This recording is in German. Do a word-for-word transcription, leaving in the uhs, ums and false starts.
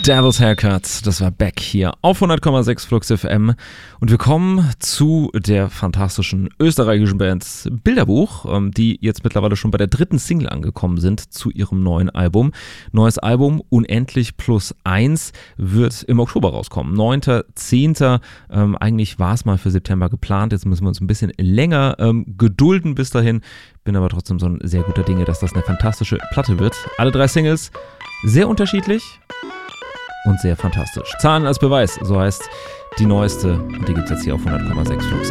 Devil's Haircut, das war Beck hier auf hundert Komma sechs Flux F M und wir kommen zu der fantastischen österreichischen Band Bilderbuch, die jetzt mittlerweile schon bei der dritten Single angekommen sind zu ihrem neuen Album. Neues Album Unendlich plus eins wird im Oktober rauskommen, neunter zehnter Ähm, eigentlich war es mal für September geplant, jetzt müssen wir uns ein bisschen länger ähm, gedulden bis dahin. Bin aber trotzdem so ein sehr guter Dinge, dass das eine fantastische Platte wird. Alle drei Singles sehr unterschiedlich und sehr fantastisch. Zahlen als Beweis, so heißt die neueste und die gibt es jetzt hier auf hundert Komma sechs Flux.